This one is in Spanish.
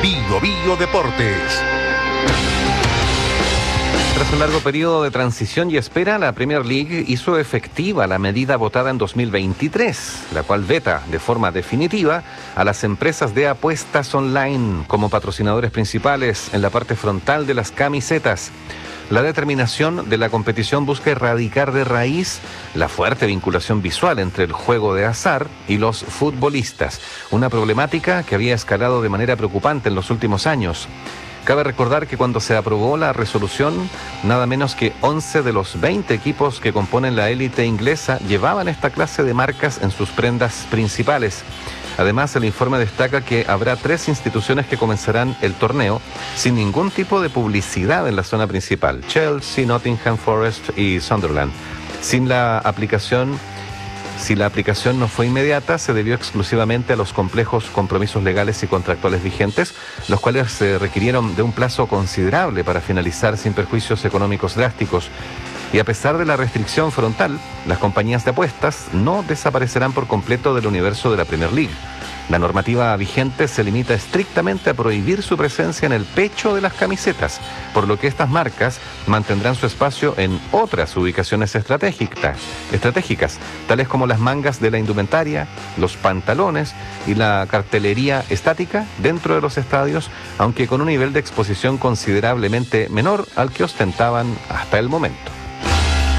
Bio Bio Deportes. Tras un largo periodo de transición y espera, la Premier League hizo efectiva la medida votada en 2023, la cual veta de forma definitiva a las empresas de apuestas online como patrocinadores principales en la parte frontal de las camisetas. La determinación de la competición busca erradicar de raíz la fuerte vinculación visual entre el juego de azar y los futbolistas, una problemática que había escalado de manera preocupante en los últimos años. Cabe recordar que cuando se aprobó la resolución, nada menos que 11 de los 20 equipos que componen la élite inglesa llevaban esta clase de marcas en sus prendas principales. Además, el informe destaca que habrá 3 instituciones que comenzarán el torneo sin ningún tipo de publicidad en la zona principal: Chelsea, Nottingham Forest y Sunderland. Si la aplicación no fue inmediata, se debió exclusivamente a los complejos compromisos legales y contractuales vigentes, los cuales se requirieron de un plazo considerable para finalizar sin perjuicios económicos drásticos. Y a pesar de la restricción frontal, las compañías de apuestas no desaparecerán por completo del universo de la Premier League. La normativa vigente se limita estrictamente a prohibir su presencia en el pecho de las camisetas, por lo que estas marcas mantendrán su espacio en otras ubicaciones estratégicas, tales como las mangas de la indumentaria, los pantalones y la cartelería estática dentro de los estadios, aunque con un nivel de exposición considerablemente menor al que ostentaban hasta el momento.